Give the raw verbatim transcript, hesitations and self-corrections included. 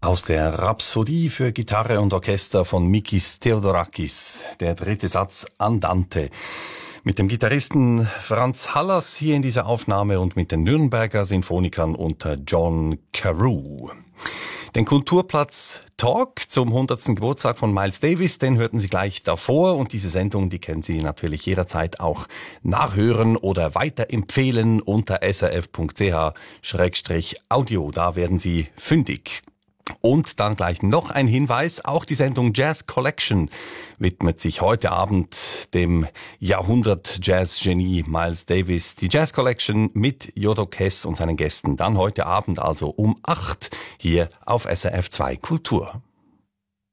Aus der Rhapsodie für Gitarre und Orchester von Mikis Theodorakis, der dritte Satz Andante. Mit dem Gitarristen Franz Hallas hier in dieser Aufnahme und mit den Nürnberger Sinfonikern unter John Carew. Den Kulturplatz Talk zum hundertsten Geburtstag von Miles Davis, den hörten Sie gleich davor, und diese Sendung, die können Sie natürlich jederzeit auch nachhören oder weiterempfehlen unter s r f punkt c h Schrägstrich audio. Da werden Sie fündig. Und dann gleich noch ein Hinweis, auch die Sendung Jazz Collection widmet sich heute Abend dem Jahrhundert-Jazz-Genie Miles Davis. Die Jazz Collection mit Jodok Hess und seinen Gästen dann heute Abend also um acht hier auf S R F zwei Kultur.